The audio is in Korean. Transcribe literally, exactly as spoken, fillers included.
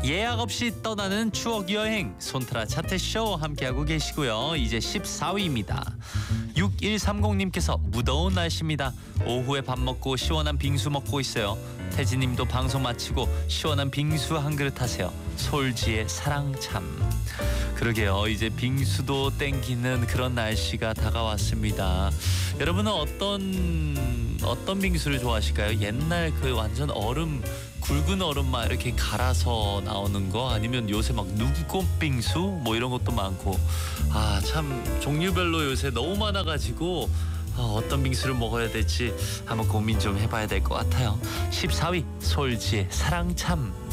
예약 없이 떠나는 추억 여행 손트라 차트쇼 함께하고 계시고요. 이제 십사 위입니다. 육일삼공님께서 무더운 날씨입니다. 오후에 밥 먹고 시원한 빙수 먹고 있어요. 태진님도 방송 마치고 시원한 빙수 한 그릇 하세요. 솔지의 사랑 참. 그러게요. 이제 빙수도 땡기는 그런 날씨가 다가왔습니다. 여러분은 어떤 어떤 빙수를 좋아하실까요? 옛날 그 완전 얼음 굵은 얼음만 이렇게 갈아서 나오는 거, 아니면 요새 막 눈꽃 빙수 뭐 이런 것도 많고, 아 참 종류별로 요새 너무 많아가지고 아, 어떤 빙수를 먹어야 될지 한번 고민 좀 해봐야 될 것 같아요. 십사 위 솔지의 사랑 참.